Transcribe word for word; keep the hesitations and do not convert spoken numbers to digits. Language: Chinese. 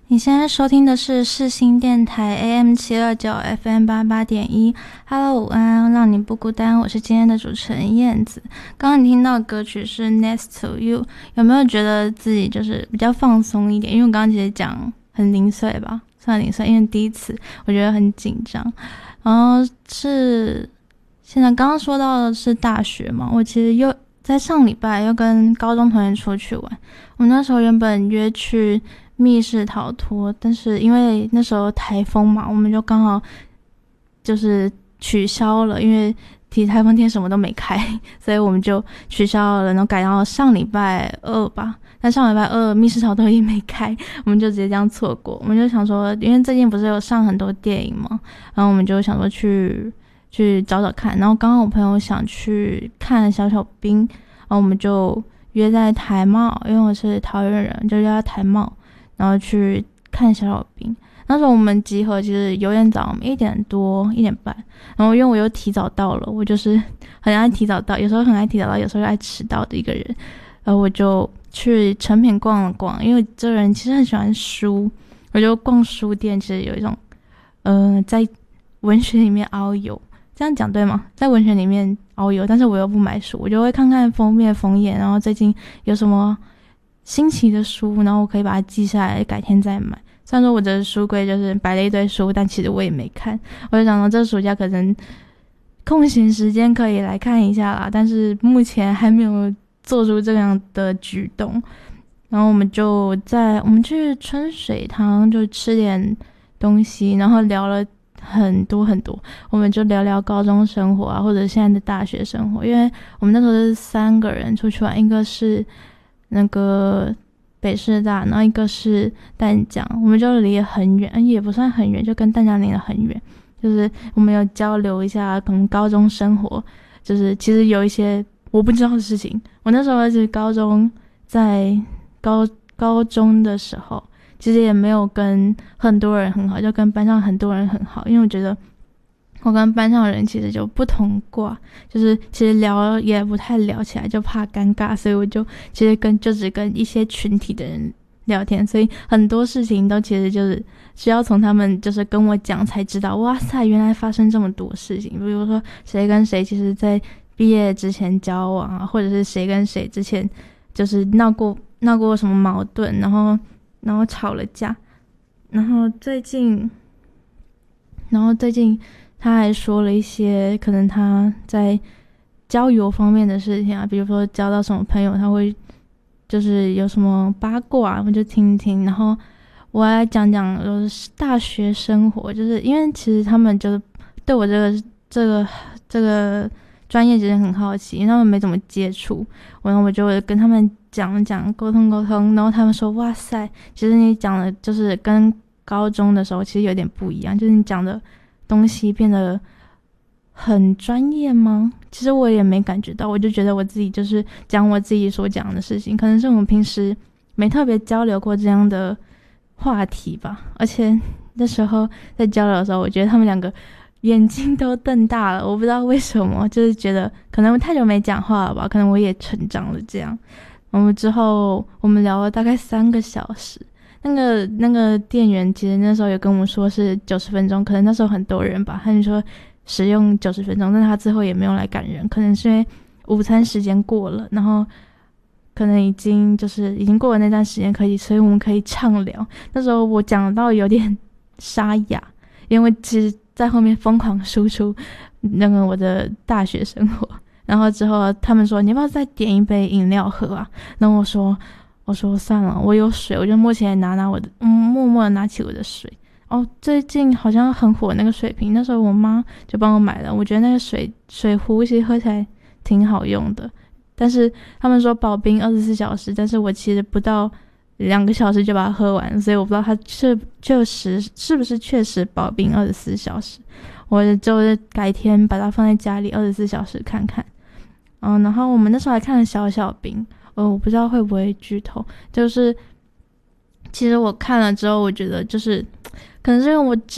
你现在收听的是世新电台 A M 七二九 F M 八八点一。Hello， 午安，让你不孤单，我是今天的主持人燕子。刚刚你听到的歌曲是 Next to You， 有没有觉得自己就是比较放松一点？因为我刚刚其实讲很零碎吧，算零碎，因为第一次我觉得很紧张。然后是现在刚刚说到的是大学嘛，我其实又在上礼拜又跟高中同学出去玩。我们那时候原本约去密室逃脱，但是因为那时候台风嘛，我们就刚好就是取消了，因为提台风天什么都没开，所以我们就取消了，然后改到上礼拜二吧。但上礼拜二密室逃脱也没开，我们就直接这样错过。我们就想说，因为最近不是有上很多电影嘛，然后我们就想说去去找找看。然后刚刚我朋友想去看小小兵，然后我们就约在台茂，因为我是桃园人，就约在台茂。然后去看小小兵。那时候我们集合其实有点早，一点多一点半。然后因为我又提早到了，我就是很爱提早到，有时候很爱提早到，有时候又爱迟到的一个人。然后我就去成品逛了逛，因为这个人其实很喜欢书，我就逛书店，其实有一种呃在文学里面遨游。这样讲对吗？在文学里面遨游，但是我又不买书，我就会看看封面封页，然后最近有什么新奇的书，然后我可以把它记下来，改天再买。虽然说我的书柜就是摆了一堆书，但其实我也没看。我就想说这暑假可能空闲时间可以来看一下啦，但是目前还没有做出这样的举动。然后我们就在我们去春水堂就吃点东西，然后聊了很多很多，我们就聊聊高中生活啊，或者现在的大学生活。因为我们那时候是三个人出去玩，一个是那个北师大，然后一个是淡江，我们就离得很远，也不算很远，就跟淡江离得很远。就是我们有交流一下可能高中生活，就是其实有一些我不知道的事情。我那时候是高中，在高高中的时候其实也没有跟很多人很好，就跟班上很多人很好，因为我觉得我跟班上的人其实就不同挂，就是其实聊也不太聊起来，就怕尴尬，所以我就其实跟就只跟一些群体的人聊天，所以很多事情都其实就是需要从他们就是跟我讲才知道，哇塞，原来发生这么多事情。比如说谁跟谁其实在毕业之前交往啊，或者是谁跟谁之前就是闹过闹过什么矛盾，然后然后吵了架，然后最近然后最近他还说了一些可能他在交友方面的事情啊，比如说交到什么朋友，他会就是有什么八卦，我就听听。然后我来讲讲就是大学生活，就是因为其实他们就是对我这个这个这个专业其实很好奇，因为他们没怎么接触，然后我就跟他们讲讲沟通沟通，然后他们说哇塞，其实你讲的就是跟高中的时候其实有点不一样，就是你讲的东西变得很专业吗？其实我也没感觉到，我就觉得我自己就是讲我自己所讲的事情，可能是我们平时没特别交流过这样的话题吧。而且那时候在交流的时候，我觉得他们两个眼睛都瞪大了，我不知道为什么，就是觉得可能太久没讲话了吧，可能我也成长了这样。我们之后我们聊了大概三个小时，那个那个店员其实那时候有跟我们说是九十分钟，可能那时候很多人吧，他就说使用九十分钟，但他最后也没有来赶人，可能是因为午餐时间过了，然后可能已经就是已经过了那段时间可以，所以我们可以畅聊。那时候我讲到有点沙哑，因为其实在后面疯狂输出那个我的大学生活。然后之后他们说你要不要再点一杯饮料喝啊？然后我说我说算了，我有水，我就默起来拿拿我的，嗯，默默的拿起我的水。哦，最近好像很火那个水瓶，那时候我妈就帮我买了，我觉得那个水水壶其实喝起来挺好用的。但是他们说保冰二十四小时，但是我其实不到两个小时就把它喝完，所以我不知道它是确实是不是确实保冰二十四小时。我就改天把它放在家里二十四小时看看。嗯，然后我们那时候还看了小小兵，呃，我不知道会不会剧透，就是其实我看了之后，我觉得就是可能是因为我